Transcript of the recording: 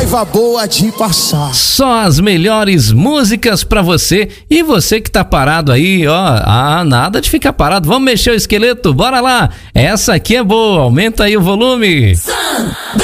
raiva boa de passar. Só as melhores músicas pra você. E você que tá parado aí, ó, nada de ficar parado. Vamos mexer o esqueleto, bora lá. Essa aqui é boa, aumenta aí o volume.